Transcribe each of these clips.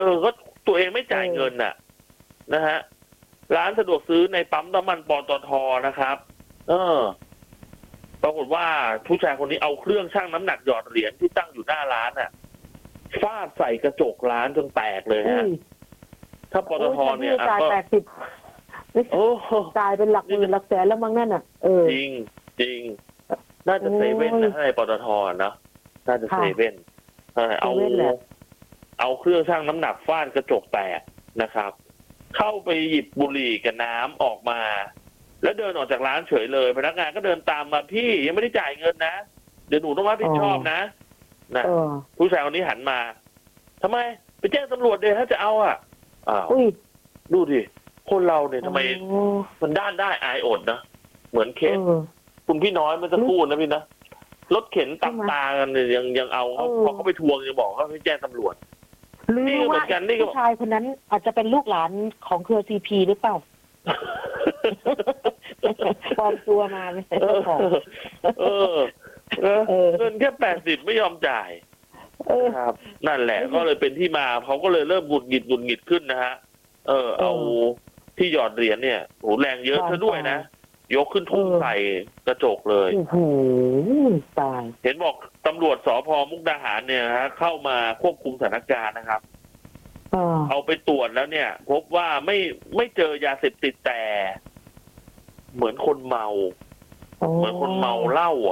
ก็ตัวเองไม่จ่ายเงินน่ะนะฮะร้านสะดวกซื้อในปั๊มน้ำมันปตทนะครับปรากฏว่าผู้ชายคนนี้เอาเครื่องชั่งน้ำหนักหยอดเหรียญที่ตั้งอยู่หน้าร้านน่ะฟาดใส่กระจกร้านจนแตกเลยฮะถ้าปตทเนี่ยจ่าย80จ่ายเป็นหลักหมื่นหลักแสนแล้วมั้งนั่นน่ะจริงจริงน่าจะเซเว่นนะในปตทนะน่าจะเซเว่นเอาเครื่องชั่งน้ำหนักฟาดกระจกแตกนะครับ เข้าไปหยิบบุหรี่กับน้ำออกมาแล้วเดินออกจากร้านเฉยเลยพนักงานก็เดินตามมาพี่ยังไม่ได้จ่ายเงินนะเดี๋ยวหนูต้องรับผิดชอบนะผู้ชายคนนี้หันมาทำไมไปแจ้งตำรวจเลยถ้าจะเอาดูดิคนเราเนี่ยทำไมมันด้านได้อายอดนะเหมือนเคสคุณพี่น้อยเมื่อสักครู่นะพี่นะรถเข็นตักตากันเนี่ยยังเอาพอเขาไปทวงยังบอกเขาให้แจ้งตำรวจหรือว่าผู้ชายคนนั้นอาจจะเป็นลูกหลานของเครือซีพีหรือเปล่าปลอมตัวมาไม่ใช่เจ้าของเงินแค่80ไม่ยอมจ่ายครับนั่นแหละก็เลยเป็นที่มาเขาก็เลยเริ่มหงุดหงิดขึ้นนะฮะเอาที่หยอดเหรียญเนี่ยโหแรงเยอะซะด้วยนะยกขึ้นทุ่มใส่กระจกเลยตายเห็นบอกตำรวจสภ.มุกดาหารเนี่ยฮะเข้ามาควบคุมสถานการณ์นะครับเอาไปตรวจแล้วเนี่ยพบว่าไม่เจอยาเสพติดแต่เหมือนคนเมาเหมือนคนเมาเหล้า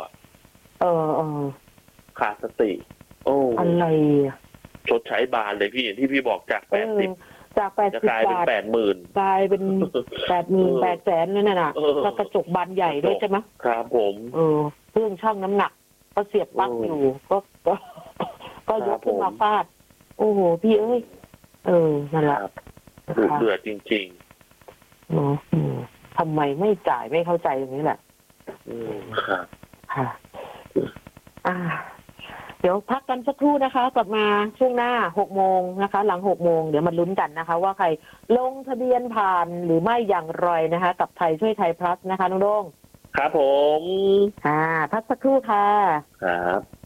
ขาดสติอะไรชดใช้บานเลยพี่อย่างที่พี่บอกจาก80 จะกลายเป็น80,000 กลายเป็น80,000 800,000นั่นน่ะแล้วกระจกบานใหญ่ด้วยใช่ไหมครับผมเครื่องชั่งน้ำหนักก็เสียบปลั๊กอยู่ก็ยกขึ้นมาฟาดโอ้โหพี่เอ้ยนั่นแหละดุเดือดจริงๆทำไมไม่จ่ายไม่เข้าใจตรงนี้แหละครับค่ะเดี๋ยวพักกันสักครู่นะคะกลับมาช่วงหน้า6 โมงนะคะหลัง6 โมงเดี๋ยวมาลุ้นกันนะคะว่าใครลงทะเบียนผ่านหรือไม่อย่างไรนะคะกับไทยช่วยไทยพลัสนะคะน้องโด่งครับผมพักสักครู่ค่ะครับ